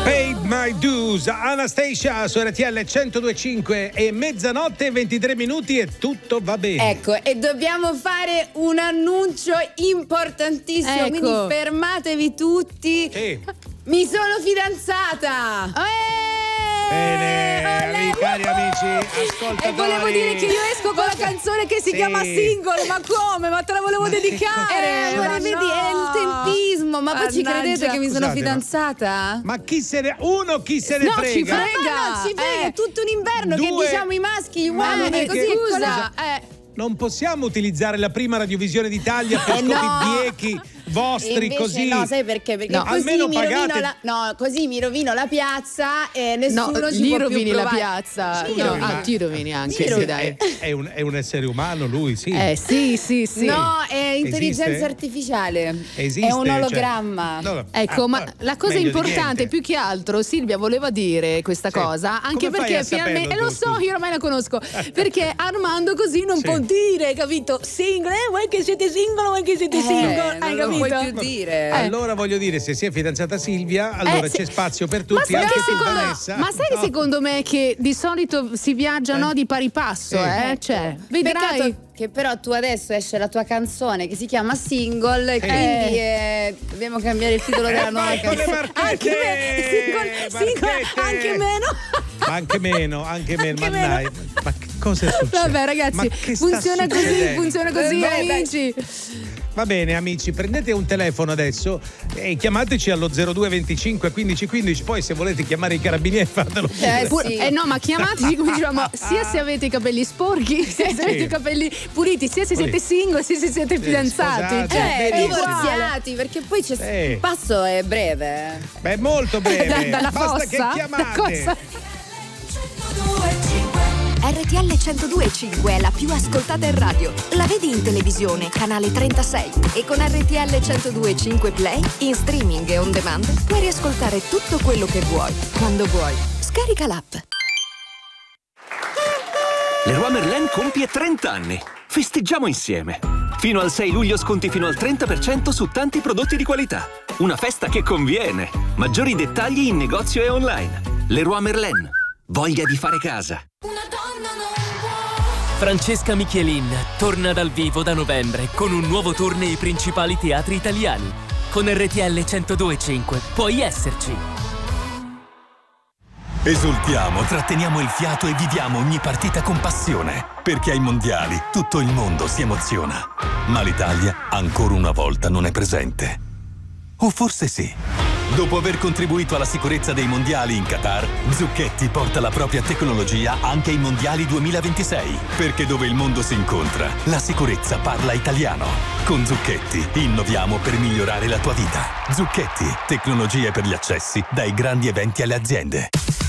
Paid My Dues, Anastasia su RTL 102.5 e mezzanotte e 23 minuti e tutto va bene. Ecco, e dobbiamo fare un annuncio importantissimo, quindi fermatevi tutti. Mi sono fidanzata! Bene, cari amici, ascoltatori. E volevo dire che io esco con la canzone che si chiama Single, ma come? Ma te la volevo dedicare! Vedi, è il tempismo, ma poi ci credete che mi sono fidanzata? Ma chi se ne frega? No, ci frega, è tutto un inverno che diciamo i maschi, gli uomini, così scusa, non possiamo utilizzare la prima radiovisione d'Italia per scopi biechi vostri. Invece così. No, sai perché? Perché no, così così mi rovino la piazza e nessuno ci può più rovini provare. La piazza. Ti rovini anche, sì, dai. È un essere umano lui, sì. Sì. No, è intelligenza artificiale. Esiste, è un ologramma. Ecco, ma la cosa importante, più che altro, Silvia voleva dire questa cosa, anche come perché finalmente, lo so, io ormai la conosco, perché Armando così non può dire, capito? Single, voi che siete single, voi che siete single, hai capito? Non puoi più dire. Allora voglio dire, se si è fidanzata Silvia, allora c'è spazio per tutti, anche per Vanessa. Ma sai che secondo me che di solito si viaggia di pari passo, cioè, vedrai. Peccato che però tu adesso esce la tua canzone che si chiama Single e quindi dobbiamo cambiare il titolo della nuova canzone. Anche meno. Ma dai, ma che cosa è successo? Vabbè ragazzi, funziona così, amici. Va bene amici, prendete un telefono adesso e chiamateci allo 0225 15 15, poi se volete chiamare i carabinieri fatelo pure. No, ma chiamateci come diciamo, sia se avete i capelli sporchi, sia se avete i capelli puliti, sia se siete single, sia se siete fidanzati. Divorziati, perché poi il passo è breve. Beh, molto breve. Dalla basta fossa? che chiamate. RTL 102.5 è la più ascoltata in radio. La vedi in televisione, canale 36. E con RTL 102.5 Play, in streaming e on demand, puoi riascoltare tutto quello che vuoi, quando vuoi. Scarica l'app. Leroy Merlin compie 30 anni. Festeggiamo insieme. Fino al 6 luglio sconti fino al 30% su tanti prodotti di qualità. Una festa che conviene. Maggiori dettagli in negozio e online. Leroy Merlin. Voglia di fare casa. Francesca Michelin torna dal vivo da novembre con un nuovo tour nei principali teatri italiani. Con RTL 102.5 puoi esserci. Esultiamo, tratteniamo il fiato e viviamo ogni partita con passione. Perché ai mondiali tutto il mondo si emoziona. Ma l'Italia ancora una volta non è presente. O forse sì. Dopo aver contribuito alla sicurezza dei mondiali in Qatar, Zucchetti porta la propria tecnologia anche ai mondiali 2026. Perché dove il mondo si incontra, la sicurezza parla italiano. Con Zucchetti innoviamo per migliorare la tua vita. Zucchetti, tecnologie per gli accessi dai grandi eventi alle aziende.